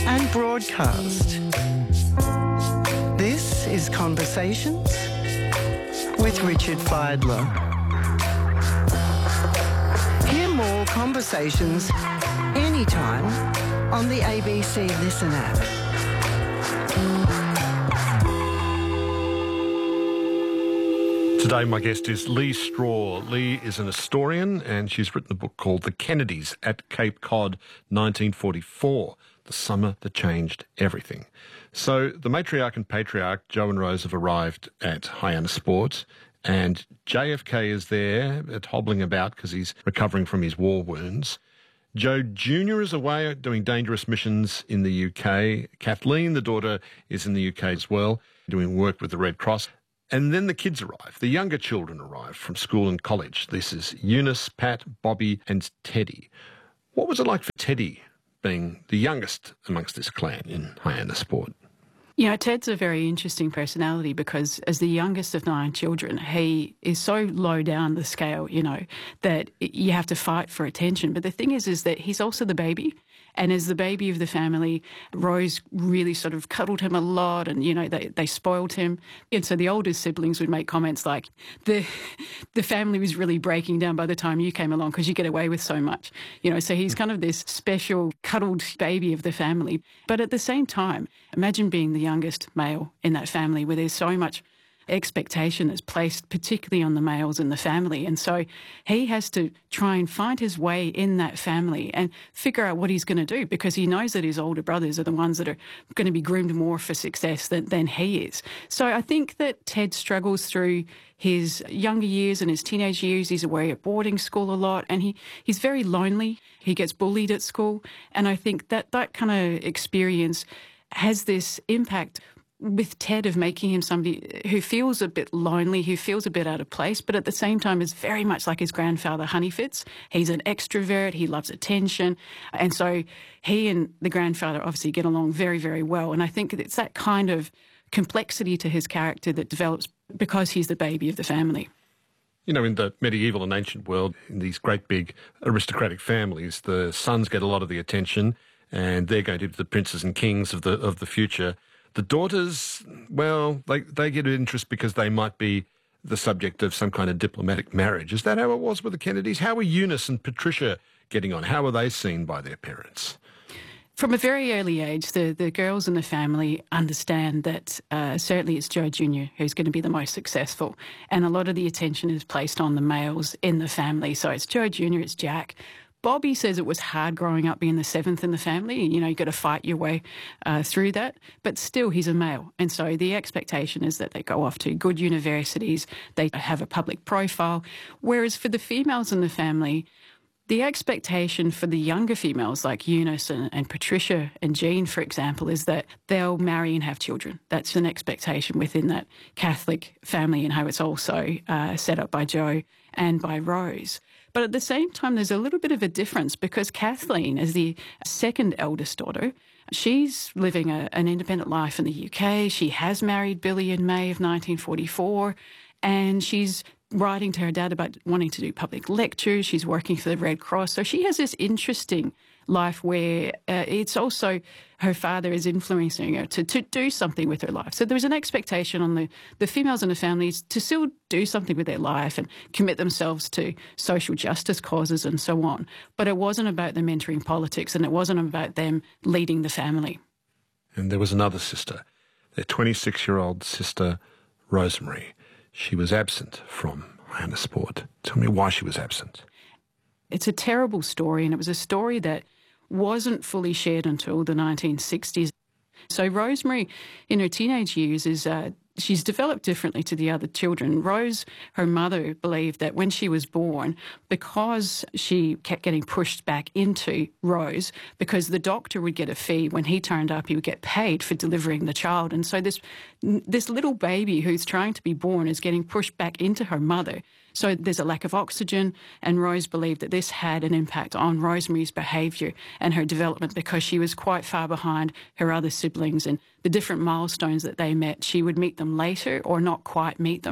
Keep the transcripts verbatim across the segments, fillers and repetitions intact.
and broadcast. This is Conversations with Richard Fidler. Hear more conversations anytime on the A B C Listen app. Today my guest is Lee Straw. Lee is an historian and she's written a book called The Kennedys at Cape Cod, nineteen forty-four, the summer that changed everything. So the matriarch and patriarch, Joe and Rose, have arrived at Hyannisport, and J F K is there at hobbling about because he's recovering from his war wounds. Joe Junior is away doing dangerous missions in the U K. Kathleen, the daughter, is in the U K as well, doing work with the Red Cross. And then the kids arrive. The younger children arrive from school and college. This is Eunice, Pat, Bobby and Teddy. What was it like for Teddy being the youngest amongst this clan in Hyannisport? You know, Ted's a very interesting personality because as the youngest of nine children, he is so low down the scale, you know, that you have to fight for attention. But the thing is, is that he's also the baby. And as the baby of the family, Rose really sort of cuddled him a lot and, you know, they, they spoiled him. And so the older siblings would make comments like, the the family was really breaking down by the time you came along because you get away with so much. You know, so he's kind of this special cuddled baby of the family. But at the same time, imagine being the youngest male in that family where there's so much expectation that's placed particularly on the males in the family. And so he has to try and find his way in that family and figure out what he's going to do because he knows that his older brothers are the ones that are going to be groomed more for success than, than he is. So I think that Ted struggles through his younger years and his teenage years. He's away at boarding school a lot and he, he's very lonely. He gets bullied at school. And I think that that kind of experience has this impact with Ted of making him somebody who feels a bit lonely, who feels a bit out of place, but at the same time is very much like his grandfather, Honeyfitz. He's an extrovert, he loves attention, and so he and the grandfather obviously get along very, very well. And I think it's that kind of complexity to his character that develops because he's the baby of the family. You know, in the medieval and ancient world, in these great big aristocratic families, the sons get a lot of the attention and they're going to be the princes and kings of the of the future. The daughters, well, they, they get interest because they might be the subject of some kind of diplomatic marriage. Is that how it was with the Kennedys? How were Eunice and Patricia getting on? How were they seen by their parents? From a very early age, the, the girls in the family understand that uh, certainly it's Joe Junior who's going to be the most successful. And a lot of the attention is placed on the males in the family. So it's Joe Junior, it's Jack. Bobby says it was hard growing up being the seventh in the family. You know, you've got to fight your way uh, through that. But still, he's a male. And so the expectation is that they go off to good universities, they have a public profile. Whereas for the females in the family, the expectation for the younger females like Eunice and, and Patricia and Jean, for example, is that they'll marry and have children. That's an expectation within that Catholic family and how it's also uh, set up by Joe and by Rose. But at the same time, there's a little bit of a difference because Kathleen, as the second eldest daughter, she's living a, an independent life in the U K. She has married Billy in May of nineteen forty-four, and she's writing to her dad about wanting to do public lectures. She's working for the Red Cross. So she has this interesting life where uh, it's also her father is influencing her to, to do something with her life. So there's an expectation on the, the females in the families to still do something with their life and commit themselves to social justice causes and so on. But it wasn't about them entering politics and it wasn't about them leading the family. And there was another sister, their twenty-six-year-old sister, Rosemary. She was absent from Hyannisport. Tell me why she was absent. It's a terrible story, and it was a story that wasn't fully shared until the nineteen sixties. So Rosemary, in her teenage years, is uh, she's developed differently to the other children. Rose, her mother, believed that when she was born, because she kept getting pushed back into Rose, because the doctor would get a fee when he turned up, he would get paid for delivering the child. And so this this little baby who's trying to be born is getting pushed back into her mother. So there's a lack of oxygen, and Rose believed that this had an impact on Rosemary's behaviour and her development because she was quite far behind her other siblings, and the different milestones that they met, she would meet them later or not quite meet them.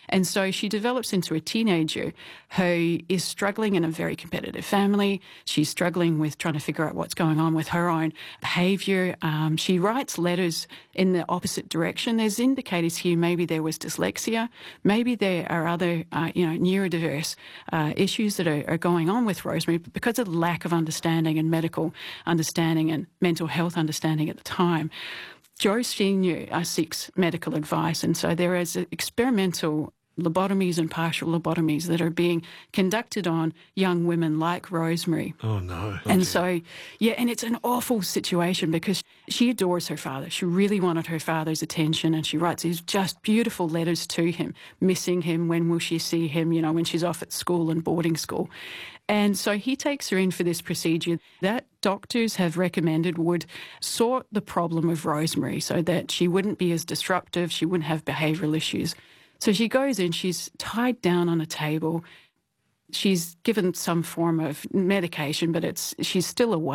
And so she develops into a teenager who is struggling in a very competitive family. She's struggling with trying to figure out what's going on with her own behaviour. Um, she writes letters in the opposite direction. There's indicators here maybe there was dyslexia, maybe there are other, uh, you know, neurodiverse uh, issues that are, are going on with Rosemary, but because of the lack of understanding and medical understanding and mental health understanding at the time, Joe Senior uh, seeks medical advice, and so there is experimental lobotomies and partial lobotomies that are being conducted on young women like Rosemary. Oh, no. And okay. so, yeah, and it's an awful situation because she adores her father. She really wanted her father's attention, and she writes these just beautiful letters to him, missing him, when will she see him, you know, when she's off at school and boarding school. And so he takes her in for this procedure that doctors have recommended would sort the problem of Rosemary so that she wouldn't be as disruptive, she wouldn't have behavioural issues. So she goes in, she's tied down on a table, she's given some form of medication, but it's she's still awake.